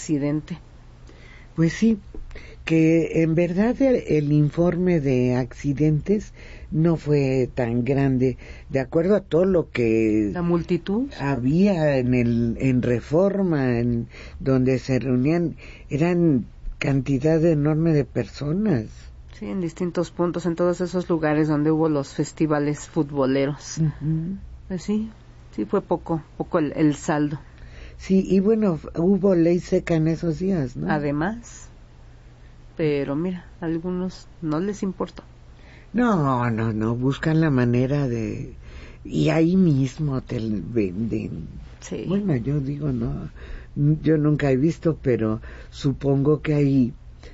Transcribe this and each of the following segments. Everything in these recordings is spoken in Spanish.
accidente. Pues sí, que en verdad el informe de accidentes no fue tan grande, de acuerdo a todo lo que la multitud había en Reforma, en donde se reunían, eran cantidad enorme de personas. Sí, en distintos puntos, en todos esos lugares donde hubo los festivales futboleros. Uh-huh. Pues sí fue poco el saldo. Sí, y bueno, hubo ley seca en esos días, ¿no? Además, pero mira, a algunos no les importó. No, buscan la manera de... Y ahí mismo te venden. Sí. Bueno, yo digo, no, yo nunca he visto, pero supongo que ahí,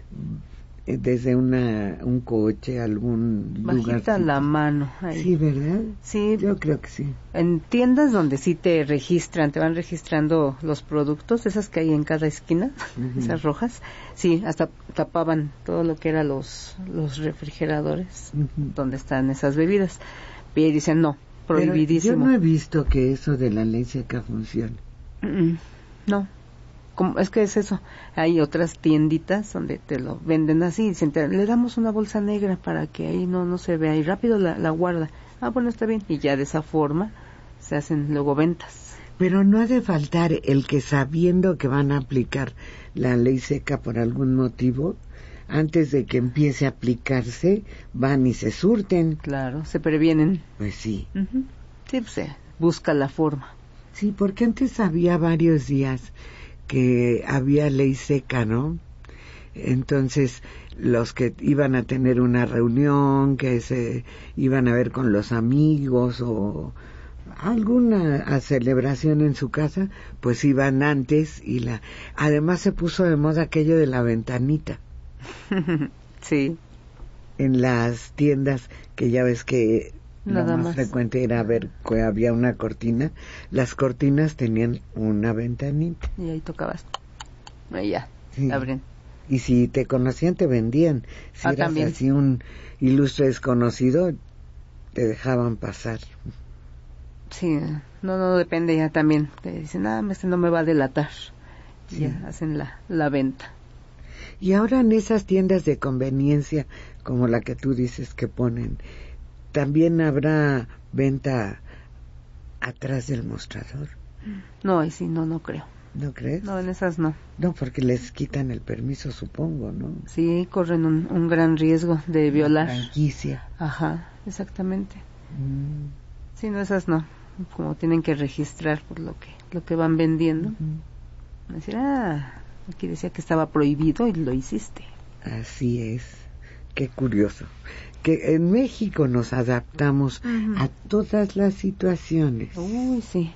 desde un coche, algún lugar... Bajita la mano. Ahí. Sí, ¿verdad? Sí. Yo creo que sí. En tiendas donde sí te van registrando los productos, esas que hay en cada esquina, uh-huh. Esas rojas, sí, hasta tapaban todo lo que eran los refrigeradores, uh-huh. Donde están esas bebidas. Y dicen, no, prohibidísimo. Pero yo no he visto que eso de la ley seca funcione. No. Es que es eso, hay otras tienditas donde te lo venden así, dicen, le damos una bolsa negra para que ahí no se vea y rápido la guarda. Bueno, está bien, y ya de esa forma se hacen luego ventas. Pero no ha de faltar el que, sabiendo que van a aplicar la ley seca por algún motivo, antes de que empiece a aplicarse, van y se surten. Claro, se previenen. Pues sí. Uh-huh. Sí, pues se busca la forma. Sí, porque antes había varios días que había ley seca, ¿no? Entonces, los que iban a tener una reunión, que se iban a ver con los amigos o alguna celebración en su casa, pues iban antes además se puso de moda aquello de la ventanita. Sí. En las tiendas, que ya ves que lo más frecuente era ver que había una cortina, las cortinas tenían una ventanita. Y ahí tocabas. Ahí ya, sí. Abren. Y si te conocían, te vendían. Si eras también. Así un ilustre desconocido, te dejaban pasar. Sí, no depende ya también. Te dicen, este no me va a delatar. Sí. Ya hacen la venta. Y ahora en esas tiendas de conveniencia, como la que tú dices que ponen, ¿también habrá venta atrás del mostrador? No, ahí sí, no creo. ¿No crees? No, en esas no. No, porque les quitan el permiso, supongo, ¿no? Sí, corren un gran riesgo de violar. La franquicia. Ajá, exactamente. Sí, no, esas no. Como tienen que registrar por lo que van vendiendo. Uh-huh. Decir, aquí decía que estaba prohibido y lo hiciste. Así es. Qué curioso. Que en México nos adaptamos uh-huh. a todas las situaciones. Uy, sí.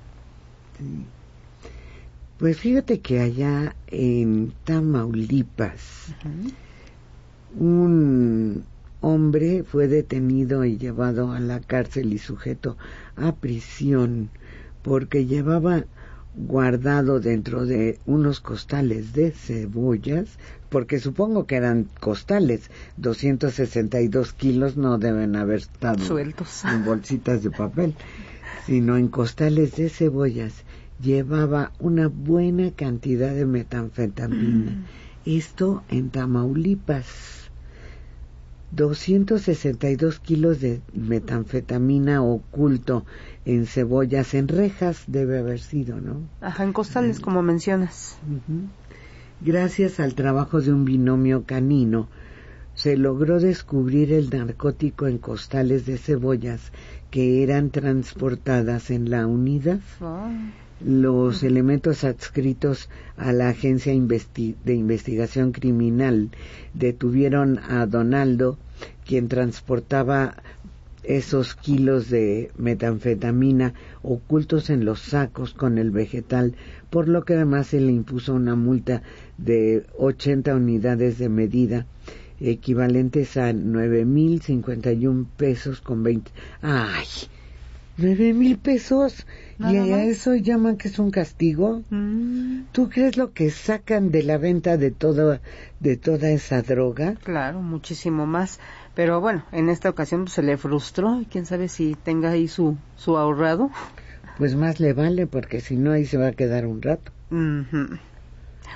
Pues fíjate que allá en Tamaulipas, uh-huh. un hombre fue detenido y llevado a la cárcel y sujeto a prisión porque llevaba guardado dentro de unos costales de cebollas, porque supongo que eran costales, 262 kilos no deben haber estado sueltos en bolsitas de papel, sino en costales de cebollas. Llevaba una buena cantidad de metanfetamina. Esto en Tamaulipas. 262 kilos de metanfetamina oculto en cebollas, en rejas debe haber sido, ¿no? Ajá, en costales, como mencionas. Uh-huh. Gracias al trabajo de un binomio canino, se logró descubrir el narcótico en costales de cebollas que eran transportadas en la unidad. Los elementos adscritos a la Agencia de Investigación Criminal detuvieron a Donaldo, quien transportaba esos kilos de metanfetamina ocultos en los sacos con el vegetal, por lo que además se le impuso una multa de 80 unidades de medida, equivalentes a 9,051 pesos con 20. ¡Ay! 9,000 pesos. ¿Y a eso llaman que es un castigo? ¿Tú crees lo que sacan de la venta de toda esa droga? Claro, muchísimo más. Pero bueno, en esta ocasión se le frustró. ¿Quién sabe si tenga ahí su ahorrado? Pues más le vale, porque si no ahí se va a quedar un rato. Uh-huh.